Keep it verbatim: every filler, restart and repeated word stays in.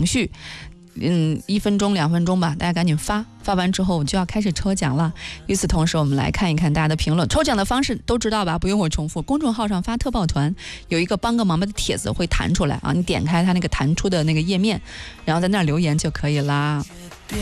程序。嗯，一分钟两分钟吧，大家赶紧发，发完之后我就要开始抽奖了。与此同时，我们来看一看大家的评论。抽奖的方式都知道吧？不用我重复。公众号上发特报团，有一个帮个忙吧的帖子会弹出来啊，你点开它那个弹出的那个页面，然后在那儿留言就可以啦。